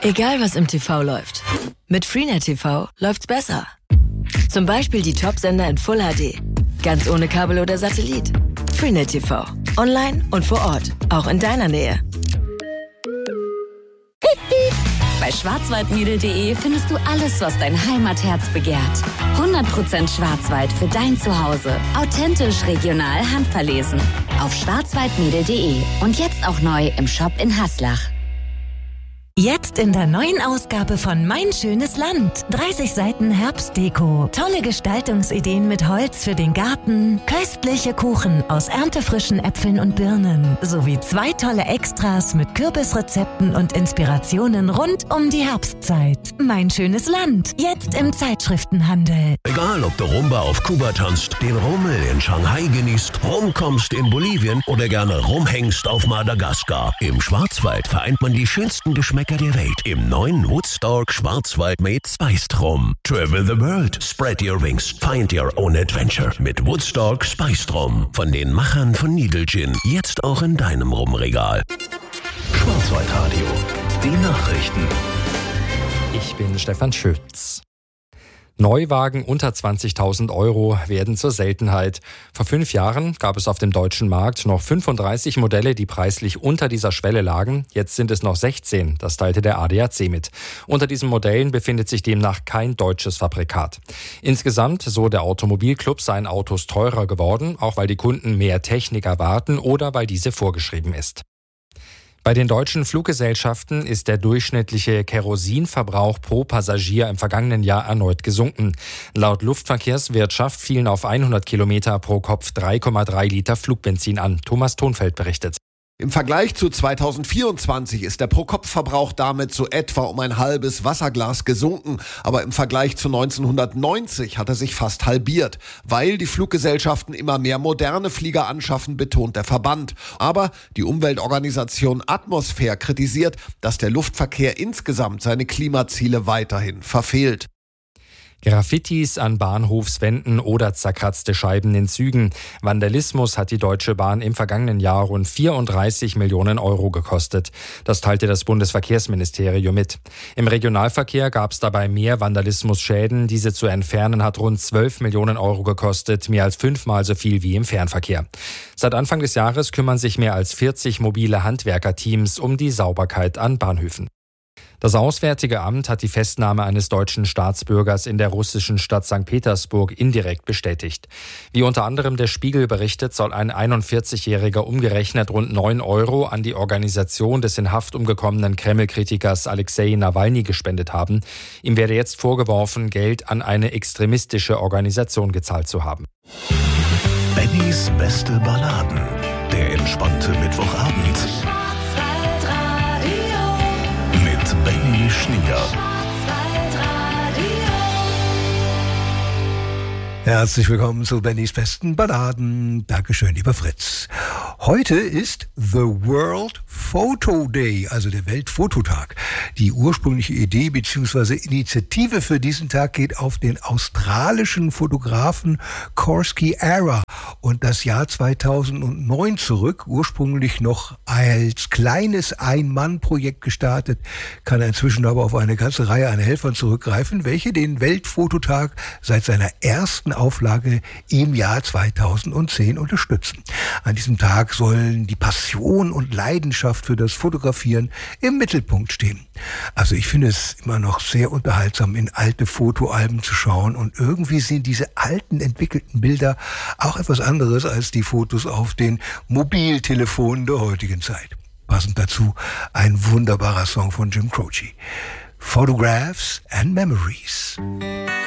Egal was im TV läuft, mit Freenet TV läuft's besser. Zum Beispiel die Top-Sender in Full HD, ganz ohne Kabel oder Satellit. Freenet TV, online und vor Ort, auch in deiner Nähe. Bei schwarzwaldmädel.de findest du alles, was dein Heimatherz begehrt. 100% Schwarzwald für dein Zuhause. Authentisch, regional, handverlesen. Auf schwarzwaldmädel.de und jetzt auch neu im Shop in Haslach. Jetzt in der neuen Ausgabe von Mein schönes Land. 30 Seiten Herbstdeko. Tolle Gestaltungsideen mit Holz für den Garten. Köstliche Kuchen aus erntefrischen Äpfeln und Birnen. Sowie 2 tolle Extras mit Kürbisrezepten und Inspirationen rund um die Herbstzeit. Mein schönes Land. Jetzt im Zeitschriftenhandel. Egal, ob du Rumba auf Kuba tanzt, den Rummel in Shanghai genießt, rumkommst in Bolivien oder gerne rumhängst auf Madagaskar. Im Schwarzwald vereint man die schönsten Geschmäcker der Welt im neuen Woodstock Schwarzwald Made Spiced Rum. Travel the world, spread your wings, find your own adventure mit Woodstock Spiced Rum. Von den Machern von Needle Gin, jetzt auch in deinem Rumregal. Schwarzwaldradio, die Nachrichten. Ich bin Stefan Schütz. Neuwagen unter 20.000 Euro werden zur Seltenheit. Vor 5 Jahren gab es auf dem deutschen Markt noch 35 Modelle, die preislich unter dieser Schwelle lagen. Jetzt sind es noch 16, das teilte der ADAC mit. Unter diesen Modellen befindet sich demnach kein deutsches Fabrikat. Insgesamt, so der Automobilclub, seien Autos teurer geworden, auch weil die Kunden mehr Technik erwarten oder weil diese vorgeschrieben ist. Bei den deutschen Fluggesellschaften ist der durchschnittliche Kerosinverbrauch pro Passagier im vergangenen Jahr erneut gesunken. Laut Luftverkehrswirtschaft fielen auf 100 Kilometer pro Kopf 3,3 Liter Flugbenzin an. Thomas Thonfeld berichtet. Im Vergleich zu 2024 ist der Pro-Kopf-Verbrauch damit so etwa um ein halbes Wasserglas gesunken. Aber im Vergleich zu 1990 hat er sich fast halbiert. Weil die Fluggesellschaften immer mehr moderne Flieger anschaffen, betont der Verband. Aber die Umweltorganisation Atmosphäre kritisiert, dass der Luftverkehr insgesamt seine Klimaziele weiterhin verfehlt. Graffitis an Bahnhofswänden oder zerkratzte Scheiben in Zügen. Vandalismus hat die Deutsche Bahn im vergangenen Jahr rund 34 Millionen Euro gekostet. Das teilte das Bundesverkehrsministerium mit. Im Regionalverkehr gab es dabei mehr Vandalismusschäden. Diese zu entfernen hat rund 12 Millionen Euro gekostet, mehr als 5-mal so viel wie im Fernverkehr. Seit Anfang des Jahres kümmern sich mehr als 40 mobile Handwerkerteams um die Sauberkeit an Bahnhöfen. Das Auswärtige Amt hat die Festnahme eines deutschen Staatsbürgers in der russischen Stadt St. Petersburg indirekt bestätigt. Wie unter anderem der Spiegel berichtet, soll ein 41-Jähriger umgerechnet rund 9 Euro an die Organisation des in Haft umgekommenen Kreml-Kritikers Alexei Nawalny gespendet haben. Ihm werde jetzt vorgeworfen, Geld an eine extremistische Organisation gezahlt zu haben. Bennys beste Balladen. Der entspannte Mittwochabend. Benny Schnier. Herzlich willkommen zu Bennys besten Balladen. Dankeschön, lieber Fritz. Heute ist The World Photo Day, also der Weltfototag. Die ursprüngliche Idee bzw. Initiative für diesen Tag geht auf den australischen Fotografen Korsky Ara und das Jahr 2009 zurück. Ursprünglich noch als kleines Ein-Mann-Projekt gestartet, kann inzwischen aber auf eine ganze Reihe an Helfern zurückgreifen, welche den Weltfototag seit seiner ersten Auflage im Jahr 2010 unterstützen. An diesem Tag sollen die Passion und Leidenschaft für das Fotografieren im Mittelpunkt stehen. Also ich finde es immer noch sehr unterhaltsam, in alte Fotoalben zu schauen und irgendwie sind diese alten entwickelten Bilder auch etwas anderes als die Fotos auf den Mobiltelefonen der heutigen Zeit. Passend dazu ein wunderbarer Song von Jim Croce. Photographs and Memories.